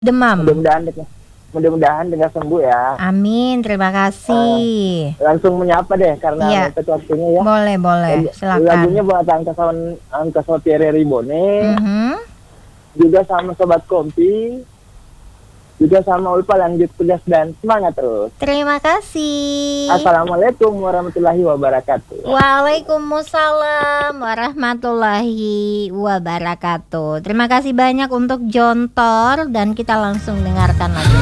Demam. Mudah-mudahan dengan sembuh ya. Amin, terima kasih. Langsung menyapa deh karena Iya. mepet waktunya ya. Boleh, silakan. Lagunya buat Angka Sotiere Ribone, juga sama Sobat Kompi, juga sama Ulfa. Lanjut tugas dan semangat terus. Terima kasih. Assalamualaikum warahmatullahi wabarakatuh. Waalaikumsalam warahmatullahi wabarakatuh. Terima kasih banyak untuk Jontor dan kita langsung dengarkan lagi.